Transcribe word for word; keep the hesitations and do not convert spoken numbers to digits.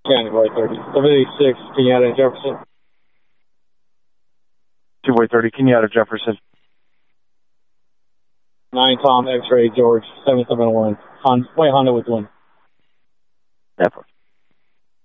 January thirty. seventy-six, Kenyatta and Jefferson. Two-way thirty, Kenyatta, Jefferson. nine Tom, X-ray, George, seven seven one. Honda, wait, Honda with one. That